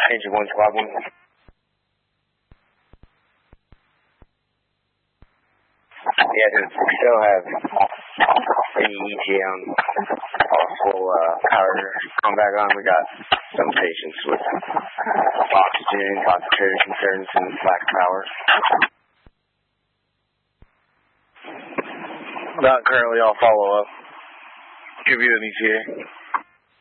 Engine 1 Squad 1. Yeah, dude, we still have any ETA on full power come back on. We got some patients with oxygen, concentrated concerns, and lack of power. Not currently, I'll follow up. Give you an ETA.